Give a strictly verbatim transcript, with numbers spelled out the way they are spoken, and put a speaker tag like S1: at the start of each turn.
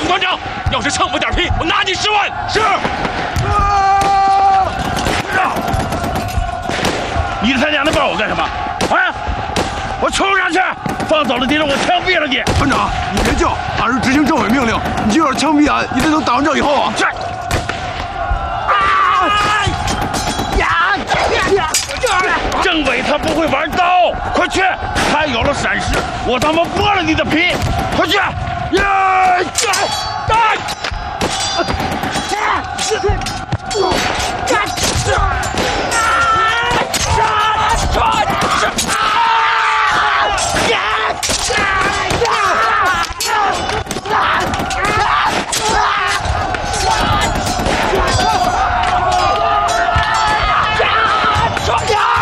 S1: 团长，要是蹭不点皮，我拿你十万。
S2: 是。啊！你他娘的抱我干什么？啊！我冲上去，放走了敌人，我枪毙了你！
S3: 团长，你别叫，俺是执行政委命令，你就要是枪毙俺，你得等打完仗以后啊。
S2: 是。啊！呀呀呀！政委他不会玩刀，快去！他有了闪失，我他妈剥了你的皮！快去！呀呀！